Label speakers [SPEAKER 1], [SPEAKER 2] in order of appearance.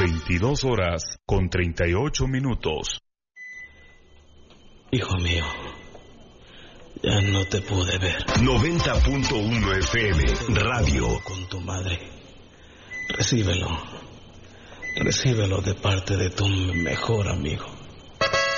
[SPEAKER 1] 22:38.
[SPEAKER 2] Hijo mío, ya no te pude ver.
[SPEAKER 3] 90.1 FM, radio.
[SPEAKER 2] Con tu madre. Recíbelo de parte de tu mejor amigo.